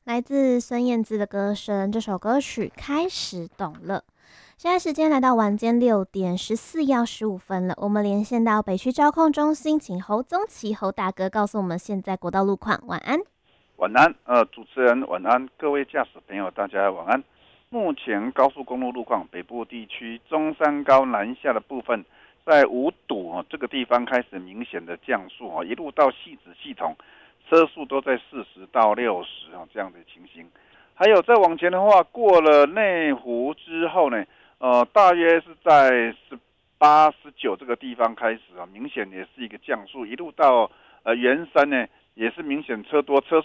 来自孙燕姿的歌声，这首歌曲开始懂了。现在时间来到晚间6:14要15分了，我们连线到北区交控中心，请侯宗奇侯大哥告诉我们现在国道路况。晚安。 晚安，主持人晚安，各位驾驶朋友大家晚安。目前高速公路路况，北部地区中山高南下的部分，在五堵这个地方开始明显的降速一路到汐止系统，车速都在40到60这样的情形。还有再往前的话，过了内湖之后呢，大约是在18、19这个地方开始明显也是一个降速，一路到圆山呢，也是明显车多，车速